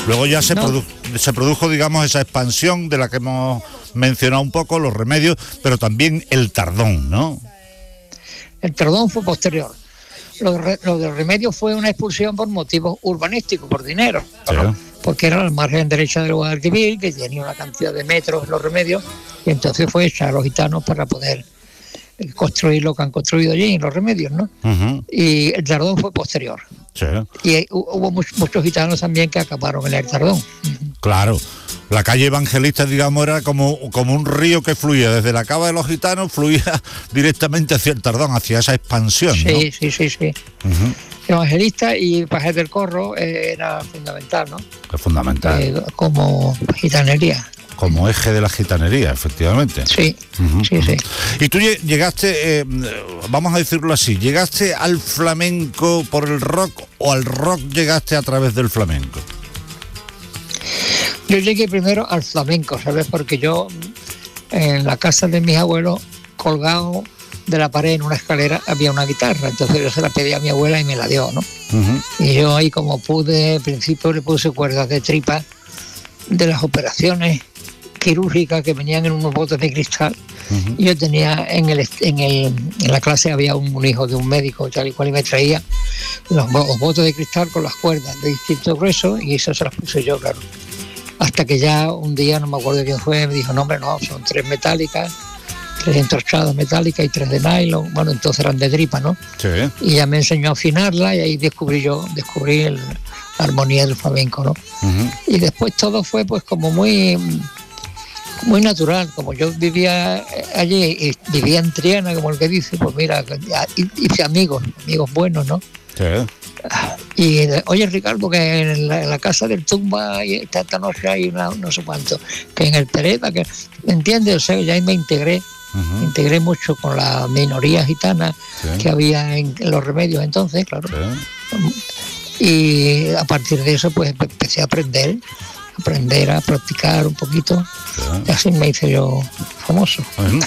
Luego ya se No. se produjo, digamos, esa expansión de la que hemos mencionado un poco, los remedios, pero también el tardón, ¿no? El tardón fue posterior. Lo del remedio fue una expulsión por motivos urbanísticos, por dinero, Sí. ¿no? Porque era la margen derecha del Guadalquivir, que tenía una cantidad de metros en los remedios, y entonces fue hecha a los gitanos para poder construir lo que han construido allí en los remedios, ¿no? Uh-huh. Y el tardón fue posterior. Sí, Y hubo muchos gitanos también que acabaron en el tardón. claro. La calle Evangelista, digamos, era como un río que fluía desde la cava de los gitanos, fluía directamente hacia el tardón, hacia esa expansión, ¿no? Sí. Uh-huh. Evangelista y Pajes del Corro era fundamental, ¿no? Es fundamental. Como gitanería. Como eje de la gitanería, efectivamente. Sí, Uh-huh. sí. Y tú llegaste, vamos a decirlo así, ¿llegaste al flamenco por el rock o al rock llegaste a través del flamenco? Yo llegué primero al flamenco, ¿sabes? Porque yo en la casa de mis abuelos, colgado de la pared en una escalera, había una guitarra. Entonces yo se la pedí a mi abuela y me la dio, ¿no? Uh-huh. Y yo ahí como pude, al principio le puse cuerdas de tripa de las operaciones quirúrgicas que venían en unos botes de cristal. Uh-huh. Y yo tenía en la clase había un hijo de un médico tal y cual y me traía los botes de cristal con las cuerdas de distinto grueso y eso se las puse yo, claro. Hasta que ya un día, no me acuerdo quién fue, me dijo, no hombre, no, son 3 metálicas, 3 entorchadas metálicas y 3 de nylon. Bueno, entonces eran de tripa, ¿no? Sí. Y ya me enseñó a afinarla y ahí descubrí la armonía del flamenco, ¿no? Uh-huh. Y después todo fue pues como muy natural, como yo vivía allí y vivía en Triana, como el que dice, pues mira, hice amigos buenos, ¿no? Sí. Y oye Ricardo, que en la casa del Tumba esta noche hay no sé cuánto, que en el Tereta, que ¿me entiendes? O sea, ya ahí me integré mucho con la minoría gitana que había en los remedios entonces, claro. Sí. Y a partir de eso pues empecé a aprender a practicar un poquito. Y así me hice yo famoso.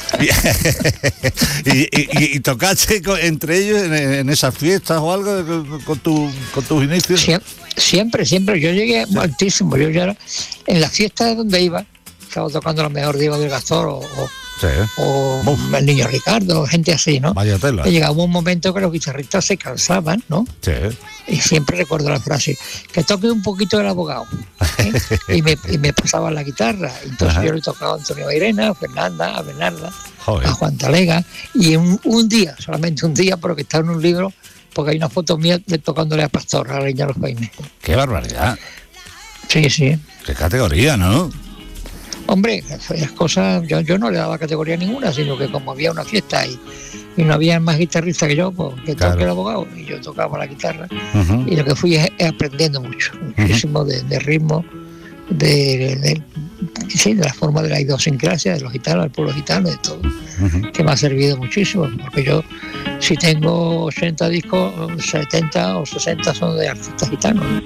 ¿Y tocaste entre ellos en esas fiestas o algo con tus inicios? Siempre. Yo llegué altísimo. Yo ya era, en las fiestas donde iba, estaba tocando lo mejor de Diego del Gastor o el Niño Ricardo, gente así, ¿no? Vaya tela. Y llegaba un momento que los guitarristas se cansaban, ¿no? Sí. Y siempre recuerdo la frase, que toque un poquito el abogado, ¿eh? y me pasaba la guitarra. Entonces yo le tocaba a Antonio Bairena, a Bernarda, Joder. a Juan Talega, y un día, solamente un día, pero que está en un libro, porque hay una foto mía de tocándole a Pastor, a la Leña de los Peines. ¡Qué barbaridad! Sí. ¡Qué categoría!, ¿no? Hombre, esas cosas, yo no le daba categoría ninguna, sino que como había una fiesta y no había más guitarristas que yo, pues que toque el abogado, y yo tocaba la guitarra. Uh-huh. Y lo que fui es aprendiendo muchísimo de ritmo, de la forma de la idiosincrasia de los gitanos, del pueblo gitano, de todo, que me ha servido muchísimo, porque yo, si tengo 80 discos, 70 o 60 son de artistas gitanos.